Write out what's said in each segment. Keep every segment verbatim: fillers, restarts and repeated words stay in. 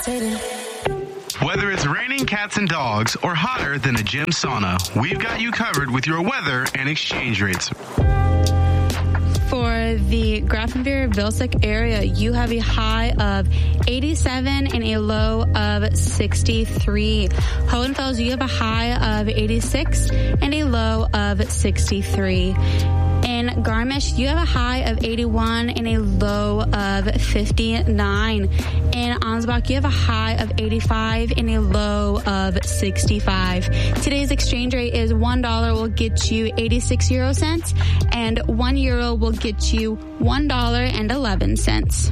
levitating. Whether it's raining cats and dogs or hotter than a gym sauna, we've got you covered with your weather and exchange rates. For the Grafenwehr-Vilseck area, you have a high of eighty-seven and a low of sixty-three. Hohenfels, you have a high of eighty-six and a low of sixty-three. In Garmisch, you have a high of eighty-one and a low of fifty-nine. In Ansbach, you have a high of eighty-five and a low of sixty-five. Today's exchange rate is one dollar will get you eighty-six euro cents, and one euro will get you one dollar and eleven cents.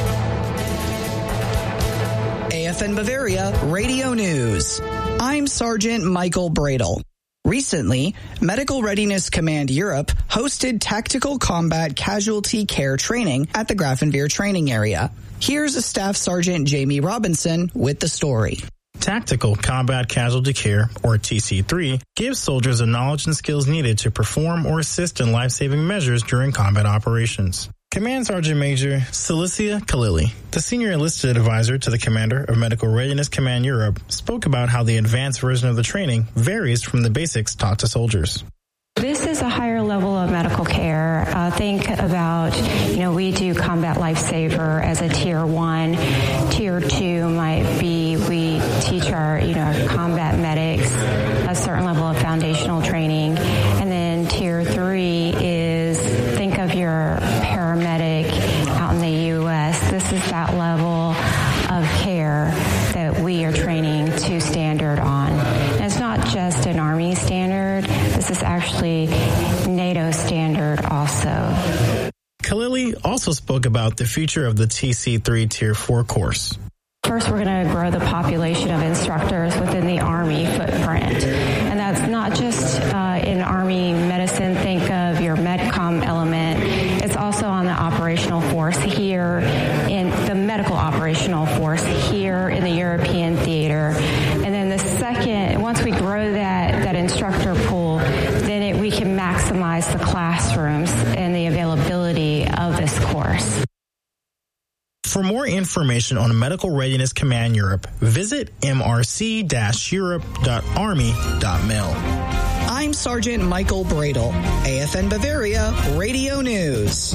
A F N Bavaria Radio News. I'm Sergeant Michael Bradle. Recently, Medical Readiness Command Europe hosted tactical combat casualty care training at the Grafenwehr training area. Here's Staff Sergeant Jamie Robinson with the story. Tactical Combat Casualty Care, or T C three, gives soldiers the knowledge and skills needed to perform or assist in life-saving measures during combat operations. Command Sergeant Major Celicia Kalili, the senior enlisted advisor to the commander of Medical Readiness Command Europe, spoke about how the advanced version of the training varies from the basics taught to soldiers. This is a higher level of medical care. Uh, think about, you know, we do combat lifesaver as a tier one. Tier two might be we teach our, you know, combat medics a certain level of foundational training. And then tier three is think of your paramedic out in the U S. This is that level of care that we are training to standard on. And it's not just an Army standard. This is actually NATO standard also. Kalili also spoke about the future of the T C three Tier four course. First, we're going to grow the population of instructors within the Army footprint. And that's not just uh, in Army medicine. Think of your MedCom element. It's also on the operational force here, in the medical operational force here in the European theater. And then the second, once we grow that, that instructor pool, then it, we can maximize the classrooms and the availability of this course. For more information on Medical Readiness Command Europe, visit m r c dash europe dot army dot mil. I'm Sergeant Michael Bradle, A F N Bavaria Radio News.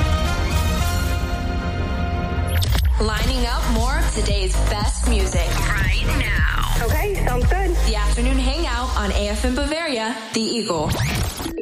Lining up more of today's best music right now. Okay, sounds good. The Afternoon Hangout on A F N Bavaria, The Eagle.